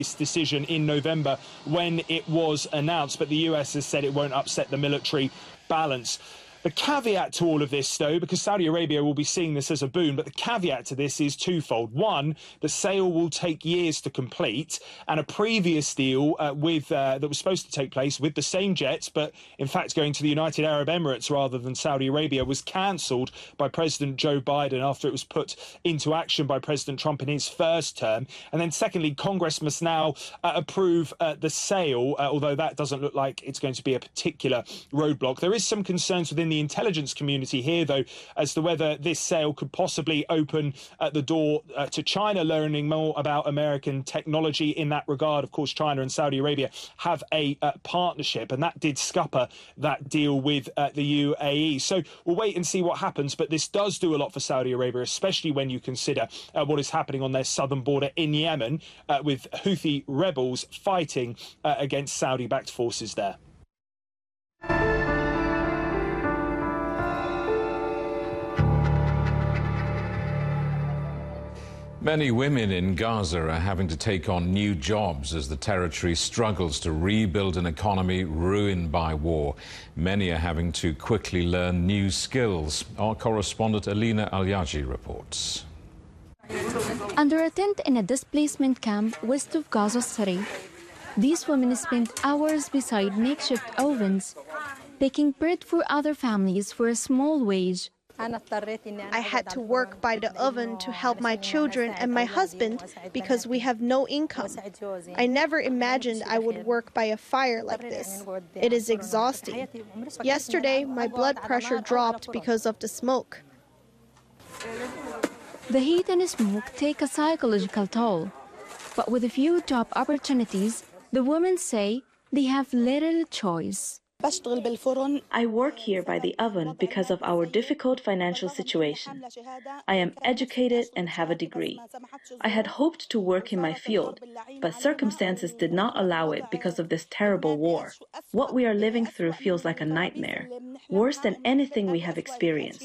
this decision in November when it was announced, but the US has said it won't upset the military balance. The caveat to all of this, though, because Saudi Arabia will be seeing this as a boon, but the caveat to this is twofold. One, the sale will take years to complete, and a previous deal that was supposed to take place with the same jets, but in fact going to the United Arab Emirates rather than Saudi Arabia, was cancelled by President Joe Biden after it was put into action by President Trump in his first term. And then secondly, Congress must now approve the sale, although that doesn't look like it's going to be a particular roadblock. There is some concerns within the intelligence community here, though, as to whether this sale could possibly open the door to China learning more about American technology. In that regard, of course, China and Saudi Arabia have a partnership, and that did scupper that deal with the UAE. So we'll wait and see what happens, but this does do a lot for Saudi Arabia, especially when you consider what is happening on their southern border in Yemen, with Houthi rebels fighting against Saudi-backed forces there. Many women in Gaza are having to take on new jobs as the territory struggles to rebuild an economy ruined by war. Many are having to quickly learn new skills. Our correspondent Alina Al-Yaji reports. Under a tent in a displacement camp west of Gaza City, these women spent hours beside makeshift ovens, baking bread for other families for a small wage. I had to work by the oven to help my children and my husband because we have no income. I never imagined I would work by a fire like this. It is exhausting. Yesterday, my blood pressure dropped because of the smoke. The heat and smoke take a psychological toll. But with a few job opportunities, the women say they have little choice. I work here by the oven because of our difficult financial situation. I am educated and have a degree. I had hoped to work in my field, but circumstances did not allow it because of this terrible war. What we are living through feels like a nightmare, worse than anything we have experienced.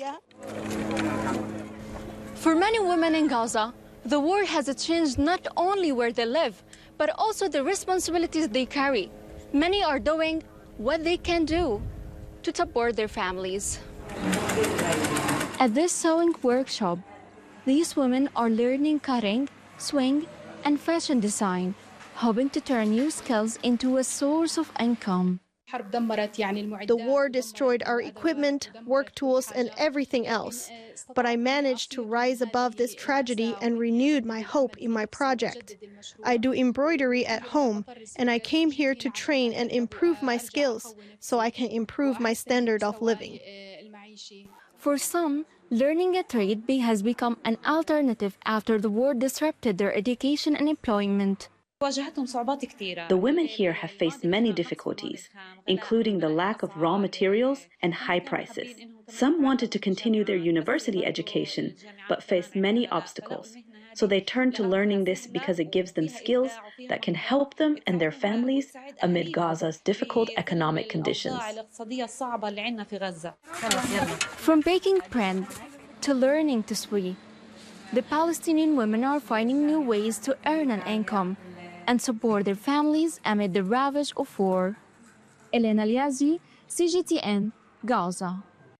For many women in Gaza, the war has changed not only where they live, but also the responsibilities they carry. Many are doing what they can do to support their families. At this sewing workshop, these women are learning cutting, sewing, and fashion design, hoping to turn new skills into a source of income. The war destroyed our equipment, work tools, and everything else. But I managed to rise above this tragedy and renewed my hope in my project. I do embroidery at home, and I came here to train and improve my skills so I can improve my standard of living. For some, learning a trade has become an alternative after the war disrupted their education and employment. The women here have faced many difficulties, including the lack of raw materials and high prices. Some wanted to continue their university education, but faced many obstacles. So they turned to learning this because it gives them skills that can help them and their families amid Gaza's difficult economic conditions. From baking bread to learning to sew, the Palestinian women are finding new ways to earn an income and support their families amid the ravage of war. Elena Al-Yazi, CGTN, Gaza.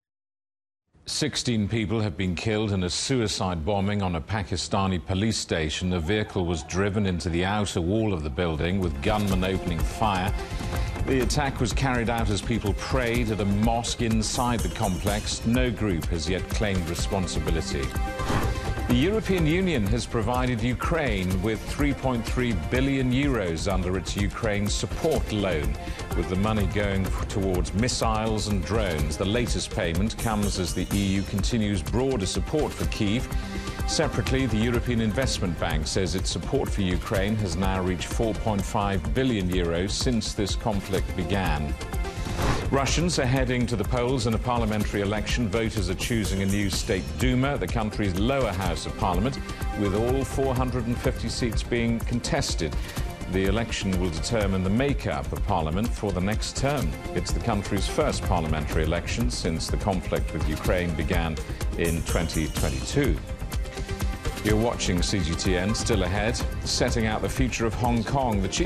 16 people have been killed in a suicide bombing on a Pakistani police station. A vehicle was driven into the outer wall of the building with gunmen opening fire. The attack was carried out as people prayed at a mosque inside the complex. No group has yet claimed responsibility. The European Union has provided Ukraine with 3.3 billion euros under its Ukraine support loan, with the money going towards missiles and drones. The latest payment comes as the EU continues broader support for Kyiv. Separately, the European Investment Bank says its support for Ukraine has now reached 4.5 billion euros since this conflict began. Russians are heading to the polls in a parliamentary election. Voters are choosing a new State Duma, the country's lower house of parliament, with all 450 seats being contested. The election will determine the makeup of parliament for the next term. It's the country's first parliamentary election since the conflict with Ukraine began in 2022. You're watching CGTN. Still ahead, setting out the future of Hong Kong. The chief